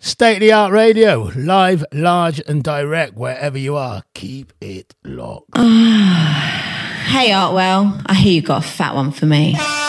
State of the Art Radio, live, large and direct wherever you are. Keep it locked. Hey Artwell, I hear you got a fat one for me.